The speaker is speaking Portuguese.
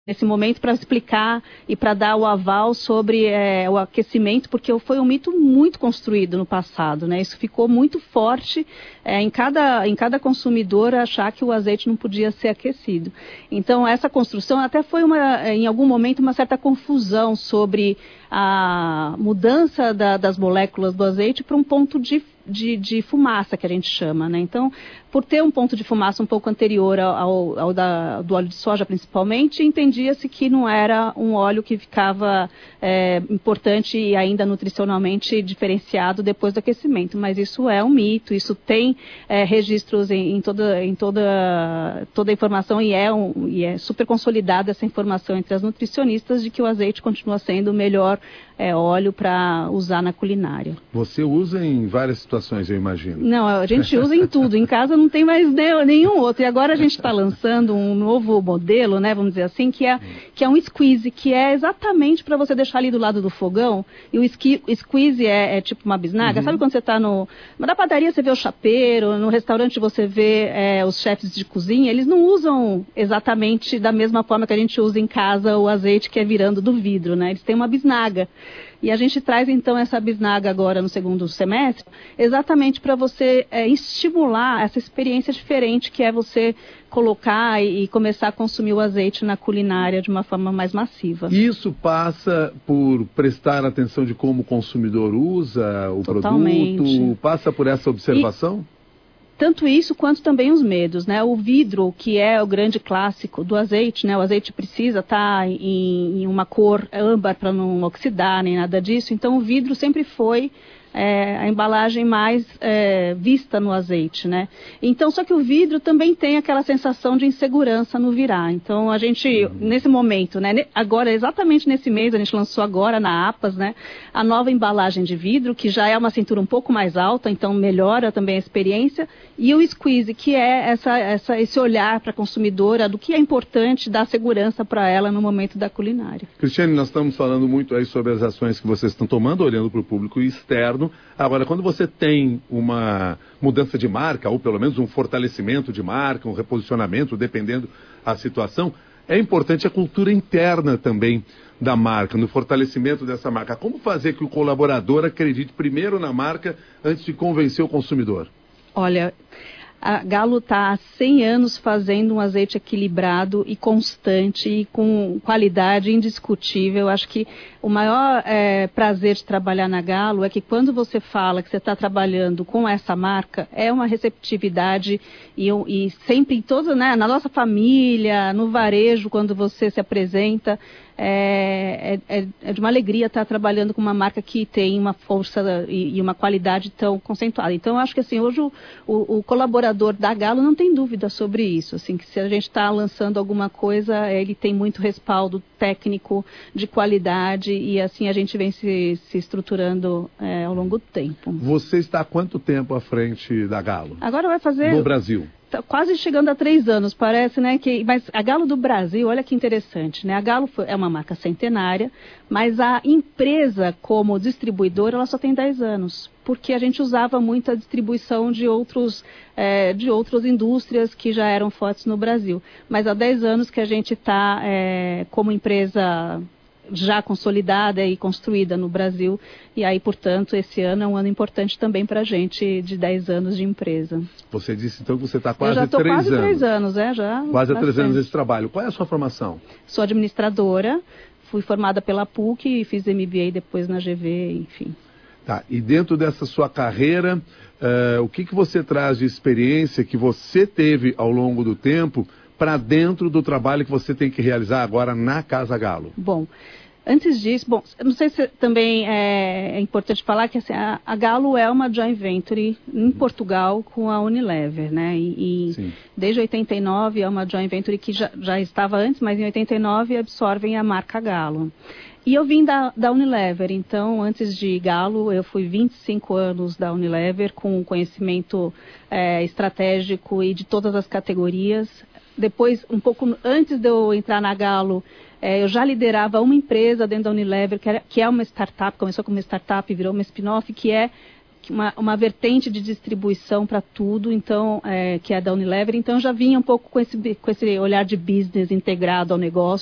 nesse momento para explicar e para dar o aval sobre o aquecimento, porque foi um mito muito construído no passado, né? Isso ficou muito forte em cada consumidor achar que o azeite não podia ser aquecido. Então, essa construção até foi, em algum momento, uma certa confusão sobre a mudança das moléculas do azeite para um ponto de fumaça, que a gente chama, né? Então, por ter um ponto de fumaça um pouco anterior do óleo de soja, principalmente, entendia-se que não era um óleo que ficava importante e ainda nutricionalmente diferenciado depois do aquecimento. Mas isso é um mito, isso tem registros em toda a informação e é super consolidada essa informação entre as nutricionistas de que o azeite continua sendo o melhor óleo para usar na culinária. Você usa em várias situações, eu imagino. Não, a gente usa em tudo. Em casa não tem mais nenhum outro. E agora a gente está lançando um novo modelo, né, vamos dizer assim, que é um squeeze, que é exatamente para você deixar ali do lado do fogão. E o squeeze é tipo uma bisnaga. Sabe quando você está na padaria, você vê o chapeiro, no restaurante você vê os chefes de cozinha, eles não usam exatamente da mesma forma que a gente usa em casa o azeite que é virando do vidro, né? Eles têm uma bisnaga. E a gente traz, então, essa bisnaga agora no segundo semestre, exatamente para você estimular essa experiência diferente que é você colocar e começar a consumir o azeite na culinária de uma forma mais massiva. Isso passa por prestar atenção de como o consumidor usa o produto? Passa por essa observação? Tanto isso quanto também os medos, né? O vidro, que é o grande clássico do azeite, né? O azeite precisa estar em uma cor âmbar para não oxidar, nem nada disso. Então, o vidro sempre foi a embalagem mais vista no azeite, né? Então, só que o vidro também tem aquela sensação de insegurança no virar. Então, a gente, nesse momento, né? Agora, exatamente nesse mês, a gente lançou agora na APAS, né? A nova embalagem de vidro, que já é uma cintura um pouco mais alta, então melhora também a experiência. E o squeeze, que é esse olhar para a consumidora do que é importante dar segurança para ela no momento da culinária. Cristiane, nós estamos falando muito aí sobre as ações que vocês estão tomando, olhando para o público externo. Agora, quando você tem uma mudança de marca, ou pelo menos um fortalecimento de marca, um reposicionamento, dependendo da situação, é importante a cultura interna também da marca, no fortalecimento dessa marca. Como fazer que o colaborador acredite primeiro na marca antes de convencer o consumidor? Olha, a Galo está há 100 anos fazendo um azeite equilibrado e constante e com qualidade indiscutível. Acho que o maior prazer de trabalhar na Galo é que quando você fala que você está trabalhando com essa marca, é uma receptividade e sempre em toda, né, na nossa família, no varejo, quando você se apresenta, é de uma alegria estar trabalhando com uma marca que tem uma força e uma qualidade tão conceituada. Então, eu acho que assim, hoje o colaborador da Galo não tem dúvida sobre isso. Assim, que se a gente está lançando alguma coisa, ele tem muito respaldo técnico, de qualidade, e assim a gente vem se estruturando ao longo do tempo. Você está há quanto tempo à frente da Galo? Agora vai fazer... No Brasil. Tá quase chegando a 3 anos, parece, né? Mas a Galo do Brasil, olha que interessante, né? A Galo é uma marca centenária, mas a empresa como distribuidora, ela só tem 10 anos. Porque a gente usava muito a distribuição de outras indústrias que já eram fortes no Brasil. Mas há 10 anos que a gente está como empresa já consolidada e construída no Brasil, e aí, portanto, esse ano é um ano importante também para a gente, de 10 anos de empresa. Você disse, então, que você está quase 3 anos. Eu já estou quase 3 anos, já. Quase há 3 anos nesse trabalho. Qual é a sua formação? Sou administradora, fui formada pela PUC e fiz MBA depois na GV, enfim. Tá, e dentro dessa sua carreira, o que você traz de experiência que você teve ao longo do tempo para dentro do trabalho que você tem que realizar agora na Casa Galo? Bom, antes disso, eu não sei se também é importante falar que assim, a Galo é uma joint venture em Portugal com a Unilever, né? E desde 89 é uma joint venture que já estava antes, mas em 89 absorvem a marca Galo. E eu vim da Unilever, então antes de Galo eu fui 25 anos da Unilever com conhecimento estratégico e de todas as categorias. Depois, um pouco antes de eu entrar na Galo, eu já liderava uma empresa dentro da Unilever, que é uma startup, começou como uma startup e virou uma spin-off, que é uma vertente de distribuição para tudo, então, que é da Unilever. Então, eu já vinha um pouco com esse olhar de business integrado ao negócio.